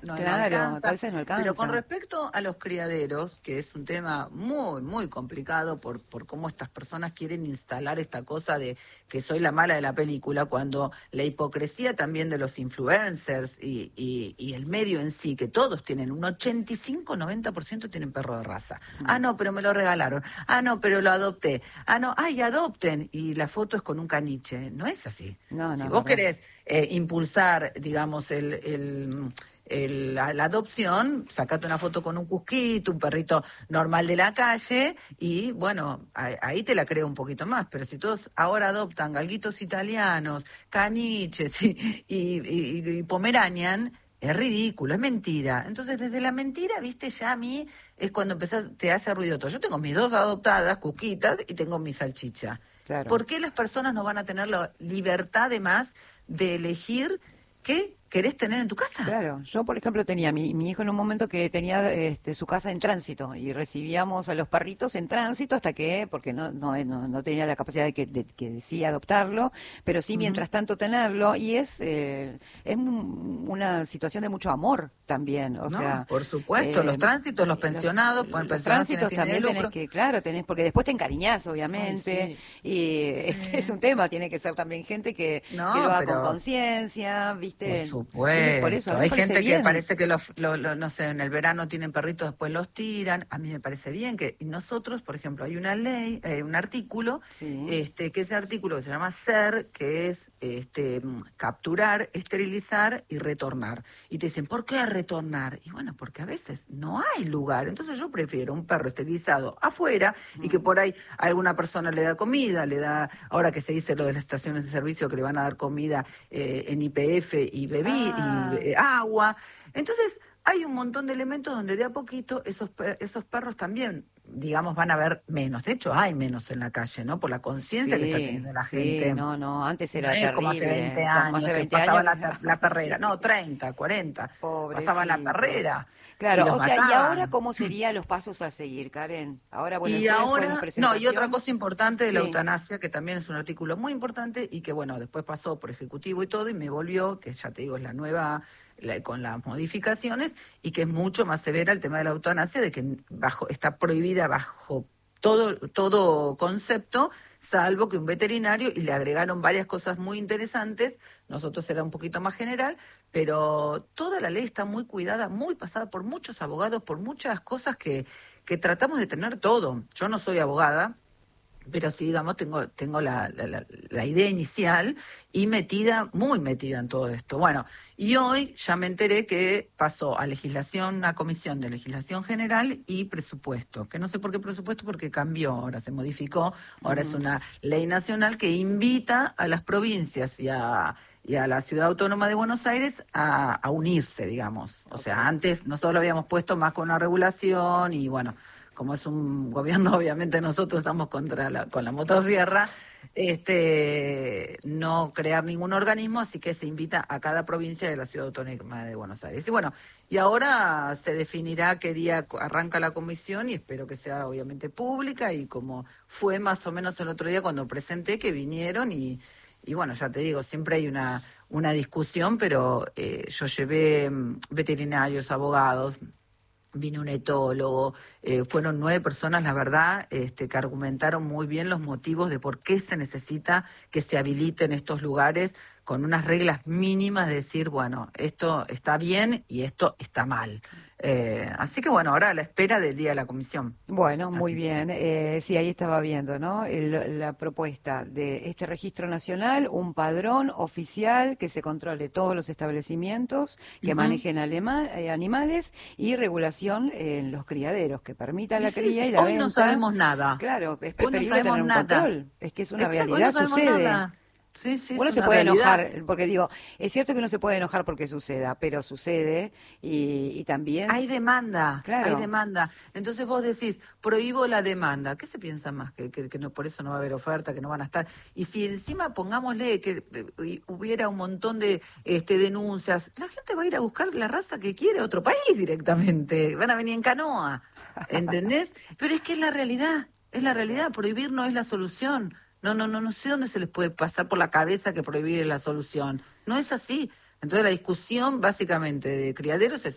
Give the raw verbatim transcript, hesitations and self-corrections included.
no, no Claro, alcanza. a veces no alcanza. Pero con respecto a los criaderos, que es un tema muy, muy complicado por, por cómo estas personas quieren instalar esta cosa de que soy la mala de la película, cuando la hipocresía también de los influencers y, y, y el medio en sí, que todos tienen, un ochenta y cinco, noventa por ciento tienen perro de raza. Mm. Ah, no, pero me lo regalaron. Ah, no, pero lo adopté. Ah, no, ay, adopten. Y la foto es con un caniche. No es así. No, no, si no, vos verdad. querés eh, impulsar, digamos, el... el El, la, la adopción, sacate una foto con un cusquito, un perrito normal de la calle y bueno, ahí, ahí te la creo un poquito más, pero si todos ahora adoptan galguitos italianos, caniches y, y, y, y pomeranian, es ridículo, es mentira. Entonces desde la mentira, viste, ya a mí es cuando empezás, te hace ruido todo. Yo tengo mis dos adoptadas, cusquitas, y tengo mi salchicha. Claro. ¿Por qué las personas no van a tener la libertad de más de elegir qué querés tener en tu casa? Claro, yo por ejemplo tenía mi, mi hijo en un momento que tenía este, su casa en tránsito y recibíamos a los perritos en tránsito hasta que, porque no no, no, no tenía la capacidad de que, de, que decía adoptarlo, pero sí uh-huh. mientras tanto tenerlo y es eh, es una situación de mucho amor también, o no, sea, por supuesto, eh, los tránsitos, los pensionados, los, los pensionados tránsitos también tenés que, claro, tenés porque después te encariñás obviamente. Ay, sí. Y sí. Es, es un tema, tiene que ser también gente que, no, que lo haga pero... con conciencia, viste. Por supuesto. Sí, por eso, hay gente bien. que parece que, los, lo, lo, no sé, en el verano tienen perritos, después los tiran. A mí me parece bien que nosotros, por ejemplo, hay una ley, eh, un artículo, sí. este que ese artículo que se llama SER, que es este capturar, esterilizar y retornar. Y te dicen, ¿por qué retornar? Y bueno, porque a veces no hay lugar. Entonces yo prefiero un perro esterilizado afuera mm. y que por ahí alguna persona le da comida, le da, ahora que se dice lo de las estaciones de servicio que le van a dar comida eh, en Y P F y bebida ah. y eh, agua. Entonces hay un montón de elementos donde de a poquito esos esos perros también, digamos, van a ver menos. De hecho, hay menos en la calle, ¿no? Por la conciencia sí, que está teniendo la sí, gente. no, no, antes era no es terrible. como hace veinte años, hace veinte que pasaba años, la, la perrera. Sí. No, treinta, cuarenta. Pasaba la perrera. Claro, o sea, mataban. ¿Y ahora cómo serían los pasos a seguir, Karen? Ahora, bueno, y ahora, no, y otra cosa importante de sí. la eutanasia, que también es un artículo muy importante y que, bueno, después pasó por ejecutivo y todo y me volvió, que ya te digo, es la nueva... La, con las modificaciones y que es mucho más severa el tema de la eutanasia, de que bajo está prohibida bajo todo todo concepto, salvo que un veterinario, y le agregaron varias cosas muy interesantes, nosotros era un poquito más general, pero toda la ley está muy cuidada, muy pasada por muchos abogados, por muchas cosas que, que tratamos de tener todo. Yo no soy abogada, pero sí, digamos, tengo tengo la, la, la idea inicial y metida, muy metida en todo esto. Bueno, y hoy ya me enteré que pasó a legislación, a comisión de legislación general y presupuesto, que no sé por qué presupuesto, porque cambió, ahora se modificó, ahora uh-huh. es una ley nacional que invita a las provincias y a... y a la Ciudad Autónoma de Buenos Aires a, a unirse, digamos. O okay. sea, antes nosotros lo habíamos puesto más con una regulación y bueno... como es un gobierno, obviamente nosotros estamos contra la, con la motosierra, este, no crear ningún organismo, así que se invita a cada provincia de la Ciudad Autónoma de Buenos Aires. Y bueno, y ahora se definirá qué día arranca la comisión y espero que sea obviamente pública y como fue más o menos el otro día cuando presenté que vinieron y, y bueno, ya te digo, siempre hay una, una discusión, pero eh, yo llevé veterinarios, abogados, vino un etólogo, eh, fueron nueve personas, la verdad, este, que argumentaron muy bien los motivos de por qué se necesita que se habiliten estos lugares con unas reglas mínimas de decir, bueno, esto está bien y esto está mal. Eh, así que bueno, ahora a la espera del día de la comisión. Bueno, muy así bien. Eh, sí, ahí estaba viendo, ¿no? El, la propuesta de este registro nacional, un padrón oficial que se controle todos los establecimientos que uh-huh. manejen alema, eh, animales y regulación en los criaderos que permita la sí, cría sí, y la hoy venta. No sabemos nada. Claro, es preferible no tener un nada. control. Es que es una Exacto, realidad, no sucede. Nada. Sí, sí, uno se puede realidad. enojar, porque digo, es cierto que uno se puede enojar porque suceda, pero sucede y, y también... Hay demanda, claro. hay demanda. Entonces vos decís, prohíbo la demanda. ¿Qué se piensa más? Que, que, que no, por eso no va a haber oferta, que no van a estar. Y si encima pongámosle que eh, hubiera un montón de este, denuncias, la gente va a ir a buscar la raza que quiere a otro país directamente. Van a venir en canoa, ¿entendés? Pero es que es la realidad, es la realidad. Prohibir no es la solución. No, no, no, no sé dónde se les puede pasar por la cabeza que prohibir es la solución. No es así. Entonces la discusión básicamente de criaderos es